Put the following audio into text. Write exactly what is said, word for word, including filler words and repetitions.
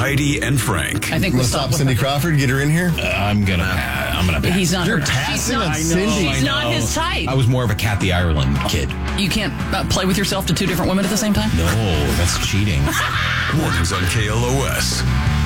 Heidi and Frank. I think we'll stop Cindy Crawford. Get her in here. Uh, I'm gonna. Uh, I'm gonna. Pass. He's not You're her passing she's on not, Cindy. She's I not know. his type. I was more of a Kathy Ireland kid. You can't uh, play with yourself to two different women at the same time? No, that's cheating. Mornings on K L O S.